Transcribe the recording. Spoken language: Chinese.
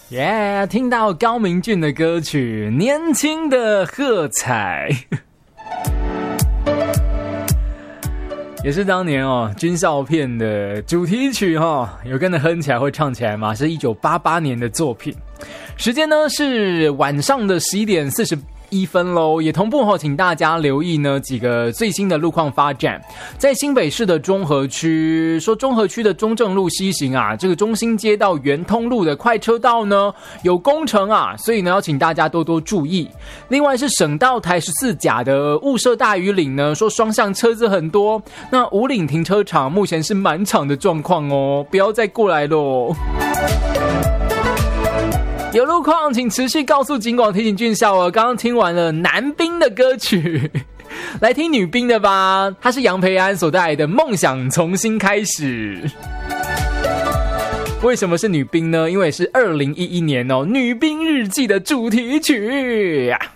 听到高明俊的歌曲《年轻的喝彩》也是当年军校片的主题曲有跟着哼起来会唱起来吗？是1988年的作品。时间呢是晚上的11点41分咯，也同步请大家留意呢几个最新的路况发展。在新北市的中和区，说中和区的中正路西行这个中兴街到圆通路的快车道呢有工程所以呢要请大家多多注意。另外是省道台14甲的雾社大屿岭呢，说双向车子很多，那五岭停车场目前是满场的状况不要再过来咯。有路况请持续告诉警广提醒俊孝刚刚听完了男兵的歌曲，来听女兵的吧，他是杨培安所带来的梦想重新开始。为什么是女兵呢？因为是2011年女兵日记的主题曲